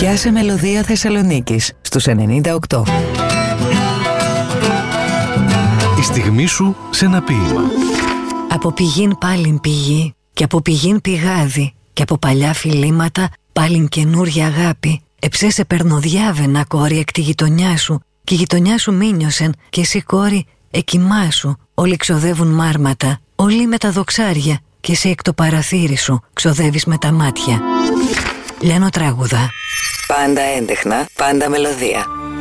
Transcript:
Πιάσε μελωδία Θεσσαλονίκης στους 98. Η στιγμή σου σε ένα ποίημα. Από πηγήν πάλιν πηγή και από πηγήν πηγάδι και από παλιά φιλήματα πάλιν καινούρια αγάπη. Εψέσαι περνοδιάβαινα κόρη εκ τη γειτονιά σου και η γειτονιά σου μήνιωσεν και εσύ κόρη εκοιμά σου. Όλοι ξοδεύουν μάρματα, όλοι με τα δοξάρια και εσύ εκ το παραθύρι σου ξοδεύεις με τα μάτια. Λιάνο Τράγουδα. Πάντα έντεχνα, πάντα μελωδία.